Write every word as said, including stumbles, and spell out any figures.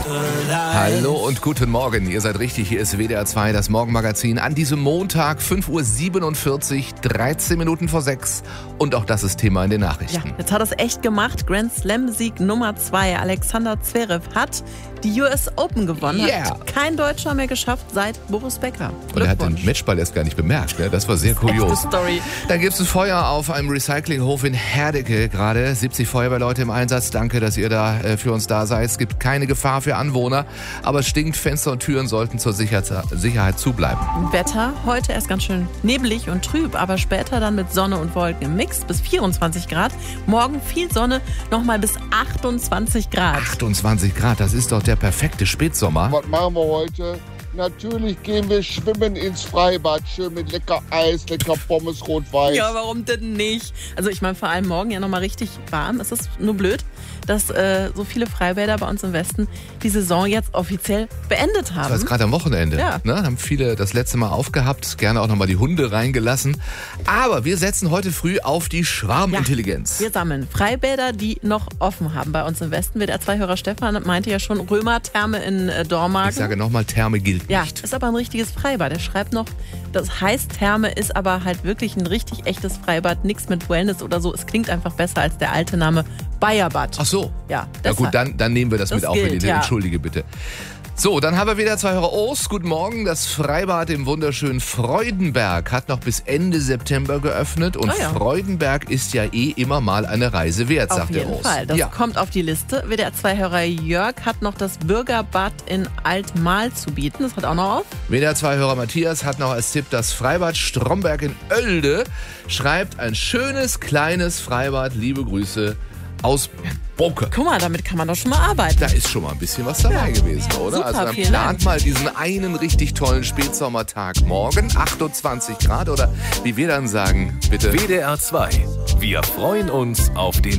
Hallo und guten Morgen. Ihr seid richtig, hier ist W D R zwei, das Morgenmagazin an diesem Montag, fünf Uhr siebenundvierzig, dreizehn Minuten vor sechs. Und auch das ist Thema in den Nachrichten. Ja, jetzt hat er es echt gemacht. Grand Slam-Sieg Nummer zwei. Alexander Zverev hat die U S Open gewonnen. Yeah. Hat kein Deutscher mehr geschafft seit Boris Becker. Und er hat den Matchball erst gar nicht bemerkt. Ne? Das war sehr kurios. Story. Dann gibt es ein Feuer auf einem Recyclinghof in Herdecke. Gerade siebzig Feuerwehrleute im Einsatz. Danke, dass ihr da äh, für uns da seid. Es gibt keine Gefahr für Anwohner, aber es stinkt. Fenster und Türen sollten zur Sicherheit, Sicherheit zubleiben. Wetter heute erst ganz schön nebelig und trüb, aber später dann mit Sonne und Wolken im Mix bis vierundzwanzig Grad. Morgen viel Sonne, nochmal bis achtundzwanzig Grad. achtundzwanzig Grad, das ist doch der perfekte Spätsommer. Was machen wir heute? Natürlich gehen wir schwimmen ins Freibad, schön mit lecker Eis, lecker Pommes, rot-weiß. Ja, warum denn nicht? Also ich meine, vor allem morgen ja nochmal richtig warm. Es ist nur blöd, dass äh, so viele Freibäder bei uns im Westen die Saison jetzt offiziell beendet haben. Das war jetzt gerade am Wochenende. Ja. Ne? Haben viele das letzte Mal aufgehabt, gerne auch nochmal die Hunde reingelassen. Aber wir setzen heute früh auf die Schwarmintelligenz. Ja, wir sammeln Freibäder, die noch offen haben bei uns im Westen. W D R zwei-Hörer Stefan meinte ja schon Römer-Therme in äh, Dormagen. Ich sage nochmal, Therme gilt Ja, nicht. ist aber ein richtiges Freibad. Er schreibt noch, das heißt Therme, ist aber halt wirklich ein richtig echtes Freibad. Nichts mit Wellness oder so. Es klingt einfach besser als der alte Name Bayerbad. Ach so. Ja, Na gut, dann, dann nehmen wir das, Das mit auf. gilt, ja. Entschuldige bitte. So, dann haben wir wieder zwei Hörer. Ost, guten Morgen. Das Freibad im wunderschönen Freudenberg hat noch bis Ende September geöffnet. Und Oh ja. Freudenberg ist ja eh immer mal eine Reise wert, Auf sagt der jeden Ost. Fall. Das Ja. kommt auf die Liste. W D R zwei-Hörer Jörg hat noch das Bürgerbad in Altmahl zu bieten. Das hat auch noch auf. W D R zwei-Hörer Matthias hat noch als Tipp das Freibad Stromberg in Oelde. Schreibt ein schönes, kleines Freibad. Liebe Grüße aus Boke. Guck mal, damit kann man doch schon mal arbeiten. Da ist schon mal ein bisschen was dabei Ja. gewesen, oder? Super, also dann vielen plant Dank. mal diesen einen richtig tollen Spätsommertag morgen, achtundzwanzig Grad, oder wie wir dann sagen, bitte. W D R zwei. Wir freuen uns auf den